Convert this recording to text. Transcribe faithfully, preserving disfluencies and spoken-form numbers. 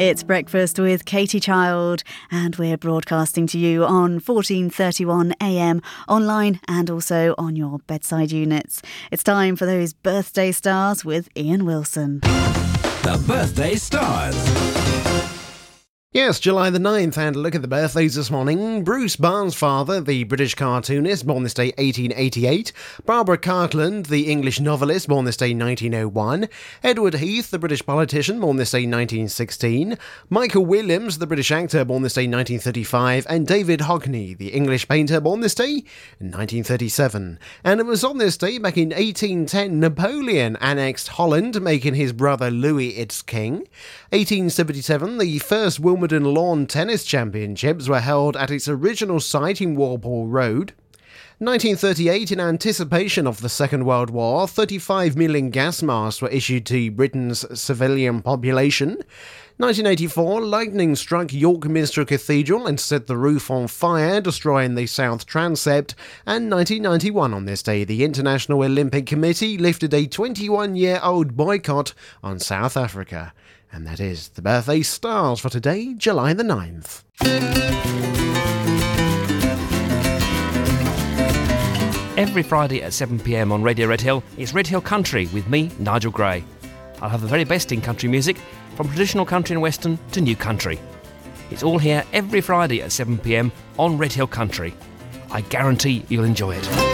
It's Breakfast with Katie Child, and we're broadcasting to you on fourteen thirty-one A M, online and also on your bedside units. It's time for those birthday stars with Ian Wilson. The Birthday Stars. Yes, July the ninth, and look at the birthdays this morning. Bruce Barsfather, the British cartoonist, born this day eighteen eighty-eight. Barbara Cartland, the English novelist, born this day nineteen oh one. Edward Heath, the British politician, born this day nineteen sixteen. Michael Williams, the British actor, born this day nineteen thirty-five. And David Hockney, the English painter, born this day nineteen thirty-seven. And it was on this day, back in eighteen ten, Napoleon annexed Holland, making his brother Louis its king. eighteen seventy-seven, the first Wimbledon Lawn Tennis Championships were held at its original site in Walpole Road. nineteen thirty-eight, in anticipation of the Second World War, thirty-five million gas masks were issued to Britain's civilian population. nineteen eighty-four, lightning struck York Minster Cathedral and set the roof on fire, destroying the south transept. And nineteen ninety-one, on this day, the International Olympic Committee lifted a twenty-one-year-old boycott on South Africa. And that is the birthday stars for today, July the ninth. Every Friday at seven p m on Radio Red Hill, it's Red Hill Country with me, Nigel Gray. I'll have the very best in country music, from traditional country and western to new country. It's all here every Friday at seven p m on Red Hill Country. I guarantee you'll enjoy it.